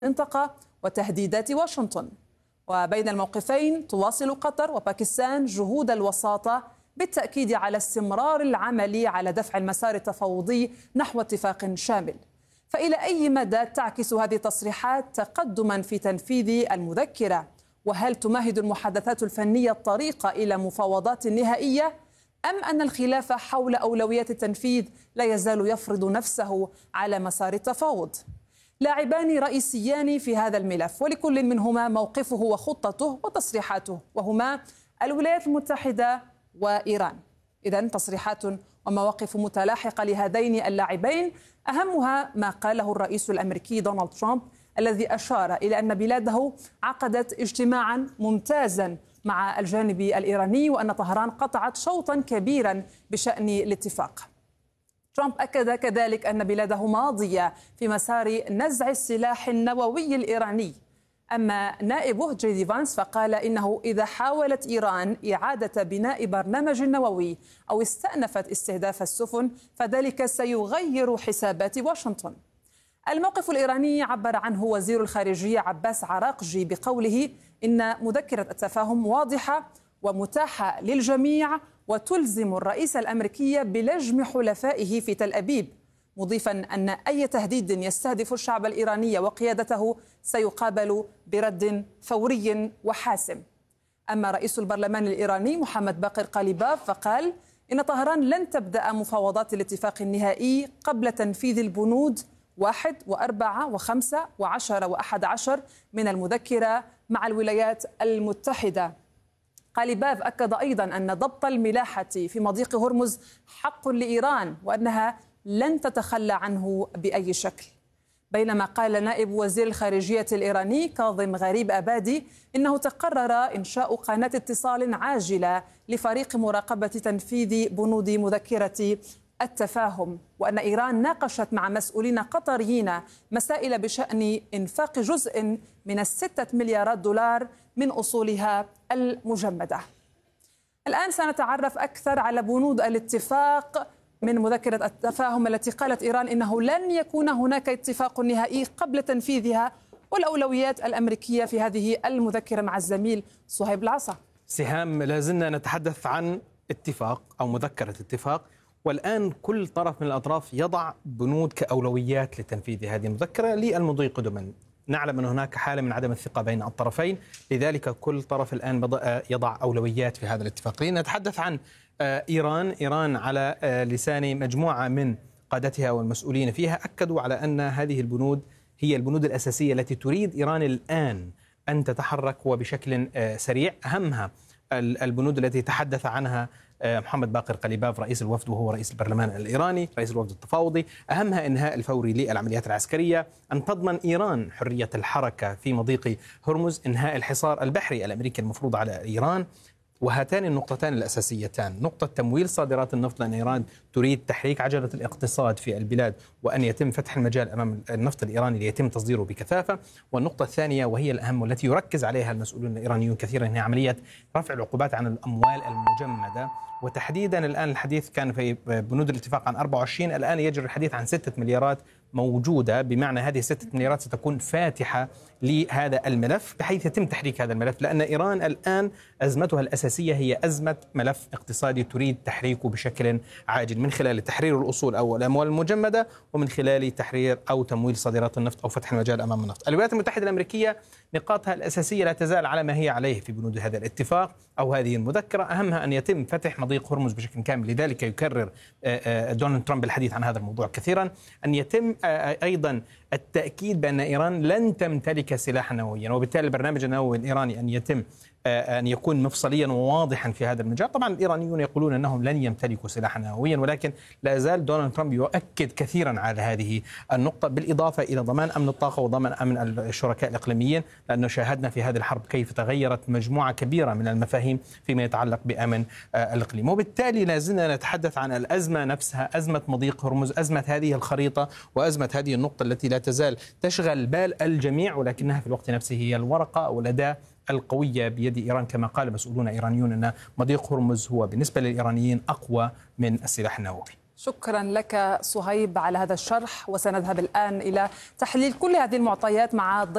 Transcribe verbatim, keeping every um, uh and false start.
المنطقة وتهديدات واشنطن. وبين الموقفين تواصل قطر وباكستان جهود الوساطة بالتأكيد على استمرار العمل على دفع المسار التفاوضي نحو اتفاق شامل. فإلى أي مدى تعكس هذه التصريحات تقدما في تنفيذ المذكرة؟ وهل تمهد المحادثات الفنية الطريق إلى مفاوضات نهائية؟ أم أن الخلاف حول أولويات التنفيذ لا يزال يفرض نفسه على مسار التفاوض؟ لاعبان رئيسيان في هذا الملف، ولكل منهما موقفه وخطته وتصريحاته، وهما الولايات المتحدة وإيران. إذن تصريحات ومواقف متلاحقة لهذين اللاعبين، أهمها ما قاله الرئيس الأمريكي دونالد ترامب الذي أشار إلى أن بلاده عقدت اجتماعا ممتازا مع الجانب الإيراني، وأن طهران قطعت شوطا كبيرا بشأن الاتفاق. ترامب أكد كذلك أن بلاده ماضية في مسار نزع السلاح النووي الإيراني. أما نائبه جي دي فانس فقال إنه إذا حاولت إيران إعادة بناء برنامج نووي أو استأنفت استهداف السفن فذلك سيغير حسابات واشنطن. الموقف الإيراني عبر عنه وزير الخارجية عباس عراقجي بقوله إن مذكرة التفاهم واضحة ومتاحة للجميع وتلزم الرئيس الأمريكي بلجم حلفائه في تل أبيب، مضيفا أن أي تهديد يستهدف الشعب الإيراني وقيادته سيقابل برد فوري وحاسم. أما رئيس البرلمان الإيراني محمد باقر قاليباف فقال إن طهران لن تبدأ مفاوضات الاتفاق النهائي قبل تنفيذ البنود واحد وأربعة وخمسة وعشرة وأحد عشر من المذكرة مع الولايات المتحدة. قاليباف أكد أيضا أن ضبط الملاحة في مضيق هرمز حق لإيران وأنها لن تتخلى عنه بأي شكل. بينما قال نائب وزير الخارجية الإيراني كاظم غريب أبادي إنه تقرر إنشاء قناة اتصال عاجلة لفريق مراقبة تنفيذ بنود مذكرة التفاهم، وأن إيران ناقشت مع مسؤولين قطريين مسائل بشأن إنفاق جزء من الستة مليارات دولار من أصولها المجمدة. الآن سنتعرف أكثر على بنود الاتفاق من مذكرة التفاهم التي قالت إيران إنه لن يكون هناك اتفاق نهائي قبل تنفيذها، والأولويات الأمريكية في هذه المذكرة مع الزميل صهيب العصا. سهام، لازلنا نتحدث عن اتفاق أو مذكرة اتفاق، والآن كل طرف من الأطراف يضع بنود كأولويات لتنفيذ هذه المذكرة للمضي قدما. نعلم أن هناك حالة من عدم الثقة بين الطرفين، لذلك كل طرف الآن بدأ يضع أولويات في هذا الاتفاق. نتحدث عن إيران. إيران على لسان مجموعة من قادتها والمسؤولين فيها أكدوا على أن هذه البنود هي البنود الأساسية التي تريد إيران الآن أن تتحرك وبشكل سريع. أهمها البنود التي تحدث عنها محمد باقر قاليباف رئيس الوفد وهو رئيس البرلمان الإيراني رئيس الوفد التفاوضي. أهمها إنهاء الفوري للعمليات العسكرية، أن تضمن إيران حرية الحركة في مضيق هرمز، إنهاء الحصار البحري الأمريكي المفروض على إيران. وهاتان النقطتان الأساسيتان، نقطة تمويل صادرات النفط لأن إيران تريد تحريك عجلة الاقتصاد في البلاد وأن يتم فتح المجال أمام النفط الإيراني ليتم تصديره بكثافة. والنقطة الثانية وهي الأهم والتي يركز عليها المسؤولون الإيرانيون كثيرا هي عملية رفع العقوبات عن الأموال المجمدة، وتحديدا الآن الحديث كان في بنود الاتفاق عن أربعة وعشرين، الآن يجري الحديث عن ستة مليارات موجودة، بمعنى هذه الستة مليارات ستكون فاتحة لهذا الملف بحيث يتم تحريك هذا الملف، لأن إيران الآن أزمتها الأساسية هي أزمة ملف اقتصادي تريد تحريكه بشكل عاجل من خلال تحرير الأصول أو الأموال المجمدة ومن خلال تحرير أو تمويل صادرات النفط أو فتح المجال أمام النفط. الولايات المتحدة الأمريكية نقاطها الأساسية لا تزال على ما هي عليه في بنود هذا الاتفاق أو هذه المذكرة، أهمها أن يتم فتح مضيق هرمز بشكل كامل. لذلك يكرر دونالد ترامب الحديث عن هذا الموضوع كثيرا، أن يتم أيضا التأكيد بأن إيران لن تمتلك سلاحا نوويا، وبالتالي البرنامج النووي الإيراني أن يتم أن يكون مفصليا وواضحا في هذا المجال. طبعا الإيرانيون يقولون أنهم لن يمتلكوا سلاحا نوويا، ولكن لا زال دونالد ترامب يؤكد كثيرا على هذه النقطة، بالإضافة إلى ضمان أمن الطاقة وضمان أمن الشركاء الإقليميين، لأنه شاهدنا في هذه الحرب كيف تغيرت مجموعة كبيرة من المفاهيم فيما يتعلق بأمن الإقليم. وبالتالي لا زلنا نتحدث عن الأزمة نفسها، أزمة مضيق هرمز، أزمة هذه الخريطة وأزمة هذه النقطة التي لا تزال تشغل بال الجميع، ولكنها في الوقت نفسه هي الورقة أو الأداة القوية بيد إيران، كما قال مسؤولون إيرانيون أن مضيق هرمز هو بالنسبة للإيرانيين أقوى من السلاح النووي. شكرا لك صهيب على هذا الشرح، وسنذهب الآن إلى تحليل كل هذه المعطيات مع